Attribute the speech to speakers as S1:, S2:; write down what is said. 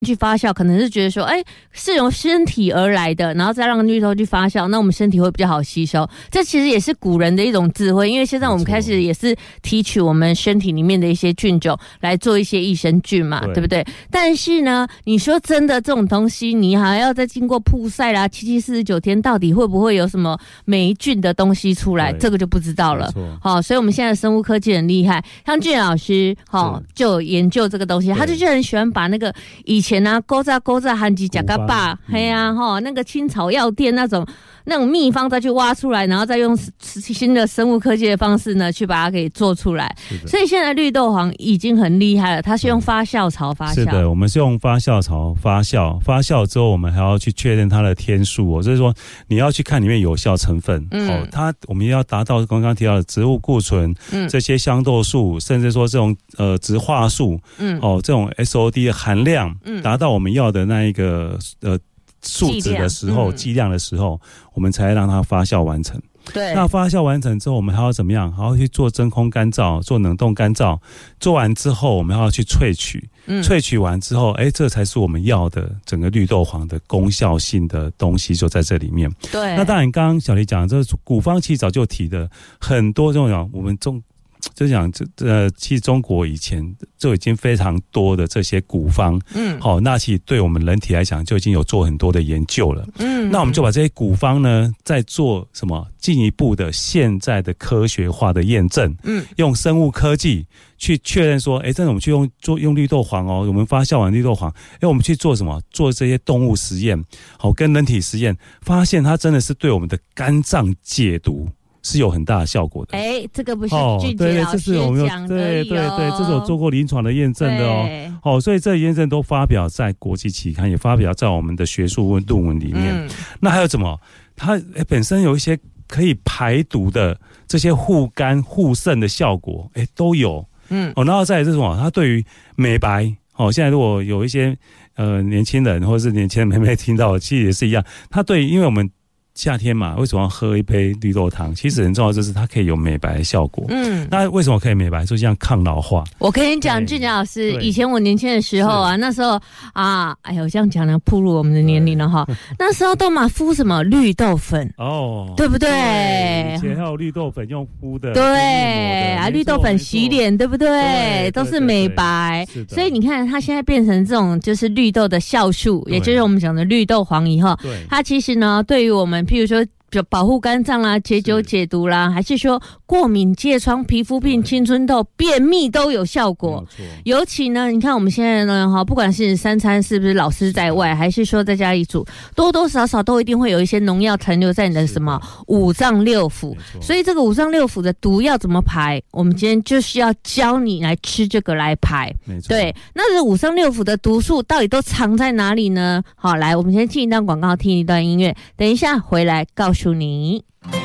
S1: 去发酵，可能是觉得说，是由身体而来的，然后再让绿豆去发酵，那我们身体会比较好吸收。这其实也是古人的一种智慧，因为现在我们开始也是提取我们身体里面的一些菌种来做一些益生菌嘛，对不对？但是呢，你说真的这种东西，你还要再经过曝晒啦，7749天，到底会不会有什么霉菌的东西出来？这个就不知道了。好，所以我们现在生物科技很厉害，像俊老师就有研究这个东西，他就很喜欢把那个以前啊勾扎韩吉甲嘎巴，嘿呀那个青草药店那种秘方再去挖出来，然后再用新的生物科技的方式呢去把它给做出来。所以现在绿豆黄已经很厉害了，它是用发酵槽发酵。
S2: 是的，我们是用发酵槽发酵，发酵之后我们还要去确认它的天数哦，就是说你要去看里面有效成分我们要达到刚刚提到的植物固醇这些香豆素，甚至说这种植化素这种 SOD 的含量达到我们要的那一个数值的时候，剂量的时候，我们才让它发酵完成。
S1: 对，
S2: 那发酵完成之后，我们还要怎么样？还要去做真空干燥，做冷冻干燥。做完之后，我们还要去萃取。萃取完之后，这才是我们要的整个绿豆黄的功效性的东西，就在这里面。
S1: 对，
S2: 那当然，刚刚小黎讲，这古方其实早就提的很多这种我们就讲其实中国以前就已经非常多的这些古方，那其实对我们人体来讲就已经有做很多的研究了。那我们就把这些古方呢，再做什么进一步的现在的科学化的验证，用生物科技去确认说，真的我们去用绿豆黄我们发酵完绿豆黄，我们去做什么？做这些动物实验，跟人体实验，发现它真的是对我们的肝脏解毒是有很大的效果的。
S1: 这个不是俊杰老师讲的
S2: 对，这是有做过临床的验证的所以这验证都发表在国际期刊，也发表在我们的学术论文里面。那还有什么？它本身有一些可以排毒的这些护肝护肾的效果，都有。然后再来是什么？它对于美白，现在如果有一些年轻人或者是年轻人妹听到，其实也是一样。它对于，因为我们夏天嘛，为什么要喝一杯绿豆汤？其实很重要，就是它可以有美白的效果。那为什么可以美白？就像抗老化。
S1: 我跟你讲，俊杰老师，以前我年轻的时候啊，那时候我这样讲呢，暴露我们的年龄了哈。那时候都嘛敷什么绿豆粉对不对？
S2: 以前还有绿豆粉用敷的，
S1: 对绿豆粉洗脸，对不对？都是美白。所以你看，它现在变成这种就是绿豆的酵素，也就是我们讲的绿豆黄以后，它其实呢，对于我们譬如说保护肝脏啦、解酒解毒啦，还是说过敏、疥疮、皮肤病、青春痘、便秘都有效果。尤其呢，你看我们现在呢，不管是三餐是不是老师在外，还是说在家里煮，多多少少都一定会有一些农药残留在你的什么五脏六腑。所以这个五脏六腑的毒要怎么排，我们今天就是要教你来吃这个来排。对，那这五脏六腑的毒素到底都藏在哪里呢？好，来，我们先进一段广告，听一段音乐，等一下回来告诉你。